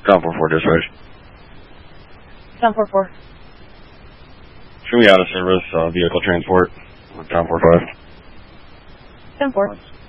John 44 dispatch. John 44. Show me out of service, vehicle transport. John 45. 10-4.